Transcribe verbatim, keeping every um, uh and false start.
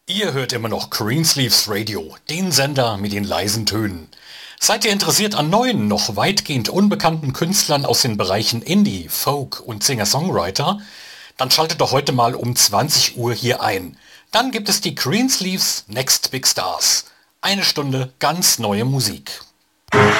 Ihr hört immer noch Greensleeves Radio, den Sender mit den leisen Tönen. Seid ihr interessiert an neuen, noch weitgehend unbekannten Künstlern aus den Bereichen Indie, Folk und Singer-Songwriter? Dann schaltet doch heute mal um zwanzig Uhr hier ein. Dann gibt es die Greensleeves Next Big Stars. Eine Stunde ganz neue Musik.